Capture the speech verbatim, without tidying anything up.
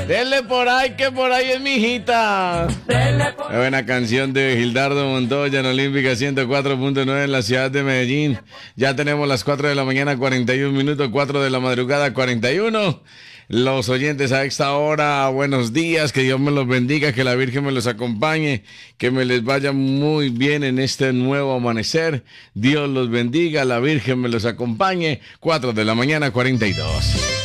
Dele por ahí, que por ahí es mi hijita. Es buena canción de Gildardo Montoya en Olímpica ciento cuatro punto nueve en la ciudad de Medellín. Ya tenemos las cuatro de la mañana, cuarenta y un minutos, cuatro de la madrugada, cuarenta y uno. Los oyentes a esta hora, buenos días, que Dios me los bendiga, que la Virgen me los acompañe, que me les vaya muy bien en este nuevo amanecer. Dios los bendiga, la Virgen me los acompañe. cuatro de la mañana, cuarenta y dos.